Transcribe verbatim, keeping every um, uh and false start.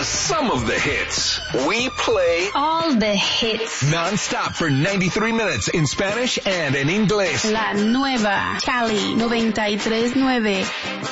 just some of the hits. We play all the hits. Non-stop for ninety-three minutes in Spanish and in English. La nueva Cali noventa y tres nueve.